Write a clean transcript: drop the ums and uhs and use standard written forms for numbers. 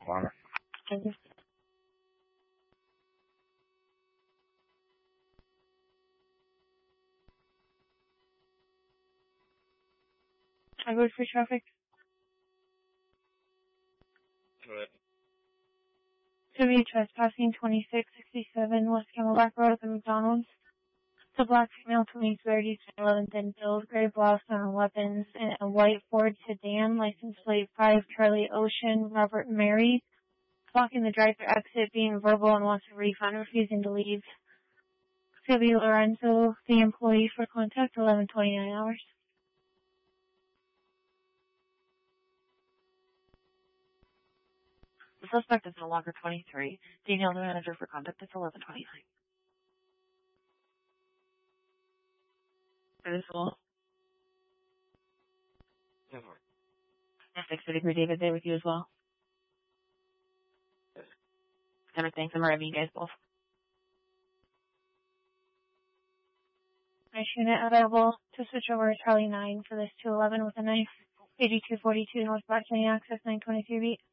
Water. Thank you. I vote for traffic. To be trespassing 2667 West Camelback Road at the McDonald's. The black female, 2030, 11th and Hills, gray blouse on weapons, and a white Ford sedan, license plate 5 Charlie Ocean, Robert Mary, blocking the drive-thru exit, being verbal and wants a refund, refusing to leave. Phoebe Lorenzo, the employee, for contact, 11:29 hours. The suspect is no longer 23. Danielle, the manager, for contact, is 11:29. For this all. Yes, 6:33, David, there with you as well. Yes. Everything, I'm arriving, you guys both. Nice unit available to switch over to Charlie 9 for this 211 with a knife. 8242 North Black County Access 923 beat.